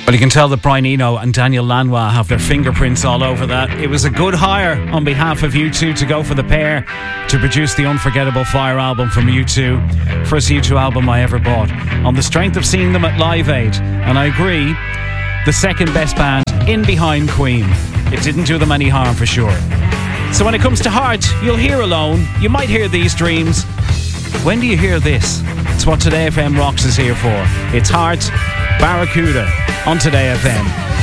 Well, you can tell that Brian Eno and Daniel Lanois have their fingerprints all over that. It was a good hire on behalf of U2 to go for the pair to produce the unforgettable Fire album from U2. First U2 album I ever bought, on the strength of seeing them at Live Aid. And I agree, the second best band in behind Queen. It didn't do them any harm for sure. So when it comes to Heart, you'll hear Alone. You might hear These Dreams. When do you hear this? It's what Today FM Rocks is here for. It's Heart, Barracuda on Today FM.